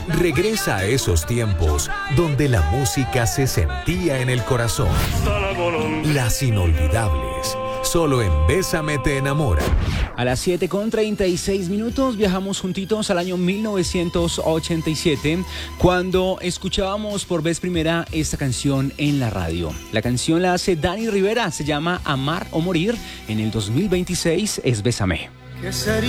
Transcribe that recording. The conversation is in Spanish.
Regresa a esos tiempos donde la música se sentía en el corazón. Las inolvidables. Solo en Bésame te enamora. A las 7:36 viajamos juntitos al año 1987, cuando escuchábamos por vez primera esta canción en la radio. La canción la hace Dani Rivera, se llama Amar o Morir. En el 2026 es Bésame. ¿Qué sería